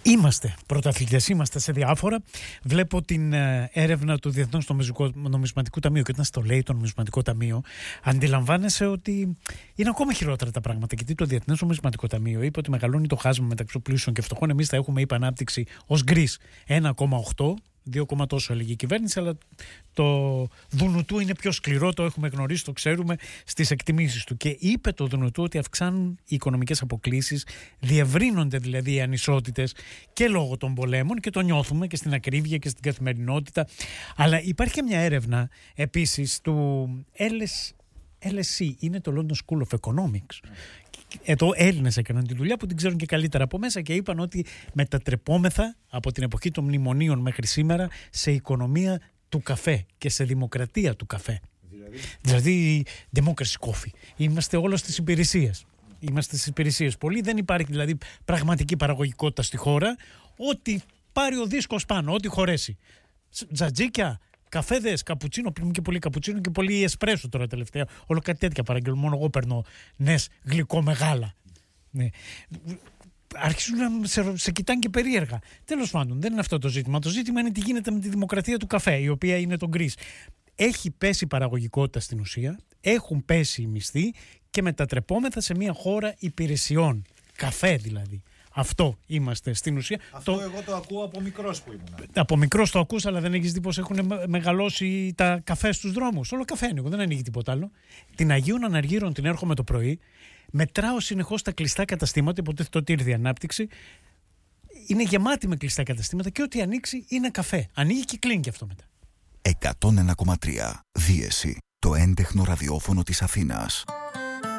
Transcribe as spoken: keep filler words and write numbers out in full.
Είμαστε πρωταθλητές, είμαστε σε διάφορα. Βλέπω την ε, έρευνα του Διεθνούς Νομισματικού Ταμείου και όταν στο λέει το Νομισματικό Ταμείο, αντιλαμβάνεσαι ότι είναι ακόμα χειρότερα τα πράγματα. Γιατί το Διεθνές Νομισματικό Ταμείο είπε ότι μεγαλώνει το χάσμα μεταξύ πλούσιων και φτωχών. Εμείς θα έχουμε, είπε, ανάπτυξη ως γκρις ένα κόμμα οκτώ. δύο κόμμα τόσο έλεγε η κυβέρνηση, αλλά το Δουνουτού είναι πιο σκληρό, το έχουμε γνωρίσει, το ξέρουμε στις εκτιμήσεις του. Και είπε το Δουνουτού ότι αυξάνουν οι οικονομικές αποκλίσεις, διευρύνονται δηλαδή οι ανισότητες και λόγω των πολέμων και το νιώθουμε και στην ακρίβεια και στην καθημερινότητα. Αλλά υπάρχει και μια έρευνα επίσης του L S E, είναι το London School of Economics. Εδώ Έλληνες έκαναν τη δουλειά που την ξέρουν και καλύτερα από μέσα και είπαν ότι μετατρεπόμεθα από την εποχή των μνημονίων μέχρι σήμερα σε οικονομία του καφέ και σε δημοκρατία του καφέ. Δηλαδή, δηλαδή democracy coffee. Είμαστε όλο στις υπηρεσίες. Είμαστε στις υπηρεσίες. Πολύ δεν υπάρχει δηλαδή πραγματική παραγωγικότητα στη χώρα. Ό,τι πάρει ο δίσκος πάνω, ό,τι χωρέσει. Τζατζίκια, καφέδες, καπουτσίνο, πίνουμε και πολύ καπουτσίνο και πολύ εσπρέσο τώρα τελευταία. Όλο κάτι τέτοια παραγγέλνω. Μόνο εγώ παίρνω νες γλυκό μεγάλα. Ναι. Αρχίζουν να σε, σε κοιτάνε και περίεργα. Τέλος πάντων, δεν είναι αυτό το ζήτημα. Το ζήτημα είναι τι γίνεται με τη δημοκρατία του καφέ, η οποία είναι το γκρις. Έχει πέσει η παραγωγικότητα στην ουσία, έχουν πέσει οι μισθοί και μετατρεπόμεθα σε μια χώρα υπηρεσιών. Καφέ δηλαδή. Αυτό είμαστε στην ουσία. Αυτό το... εγώ το ακούω από μικρός που ήμουν. Από μικρός το ακούς, αλλά δεν έχεις δει πως έχουν μεγαλώσει τα καφέ στους δρόμους. Όλο καφέ ανοίγω, δεν ανοίγει τίποτα άλλο. Την Αγίων Αναργύρων την έρχομαι το πρωί. Μετράω συνεχώς τα κλειστά καταστήματα. Υποτίθεται ότι ήρθε η ανάπτυξη. Είναι γεμάτη με κλειστά καταστήματα και ό,τι ανοίξει είναι καφέ. Ανοίγει και κλείνει και αυτό μετά. εκατόν ένα κόμμα τρία Δίεση. Το έντεχνο ραδιόφωνο της Αθήνας.